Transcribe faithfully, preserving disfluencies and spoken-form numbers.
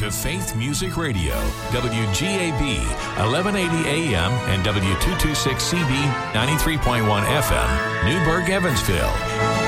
to Faith Music Radio, W G A B, eleven eighty A M and W two twenty-six C B, ninety-three point one F M, Newburgh, Evansville.